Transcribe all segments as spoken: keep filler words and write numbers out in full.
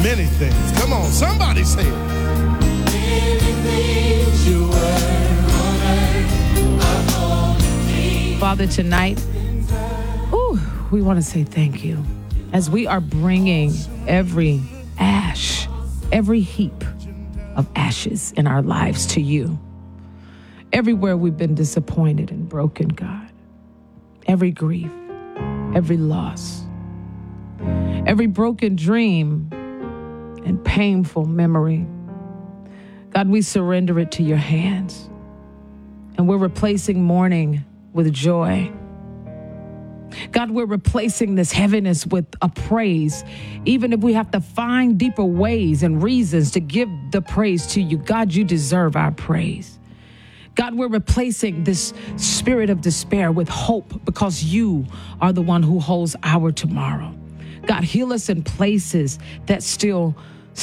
Many things. Come on, somebody say it. Many things you were on earth, of Father, tonight, ooh, we want to say thank you as we are bringing every ash, every heap of ashes in our lives to you. Everywhere we've been disappointed and broken, God. Every grief, every loss, every broken dream and painful memory. God, we surrender it to your hands. And we're replacing mourning with joy. God, we're replacing this heaviness with a praise, even if we have to find deeper ways and reasons to give the praise to you. God, you deserve our praise. God, we're replacing this spirit of despair with hope because you are the one who holds our tomorrow. God, heal us in places that still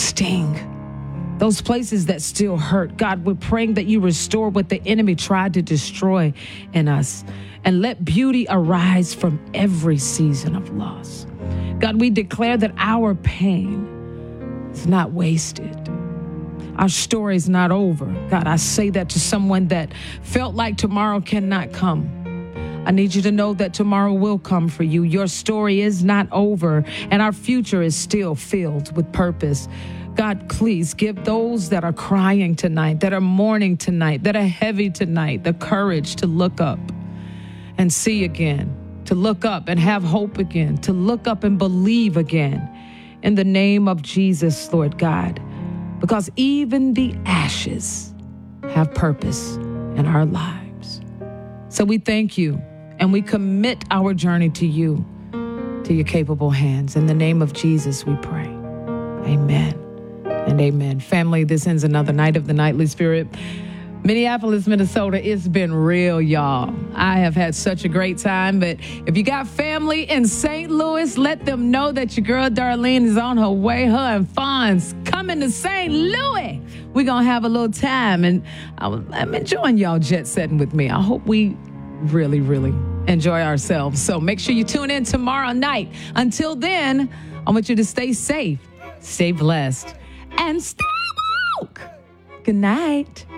sting, those places that still hurt. God, we're praying that you restore what the enemy tried to destroy in us, and let beauty arise from every season of loss. God, we declare that our pain is not wasted. Our story is not over. God, I say that to someone that felt like tomorrow cannot come. I need you to know that tomorrow will come for you. Your story is not over, and our future is still filled with purpose. God, please give those that are crying tonight, that are mourning tonight, that are heavy tonight, the courage to look up and see again, to look up and have hope again, to look up and believe again. In the name of Jesus, Lord God, because even the ashes have purpose in our lives. So we thank you and we commit our journey to you, to your capable hands. In the name of Jesus, we pray. Amen and amen. Family, this ends another night of the Nightly Spirit. Minneapolis, Minnesota, it's been real, y'all. I have had such a great time, but if you got family in Saint Louis, let them know that your girl Darlene is on her way. Her and Fonz coming to Saint Louis. We're going to have a little time, and I'm enjoying y'all jet setting with me. I hope we really, really enjoy ourselves. So make sure you tune in tomorrow night. Until then, I want you to stay safe, stay blessed, and stay woke. Good night.